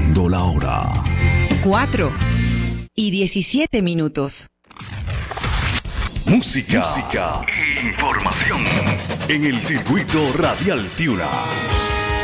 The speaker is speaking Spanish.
Marcando la hora. 4:17. Música e información en el circuito radial Tiuna.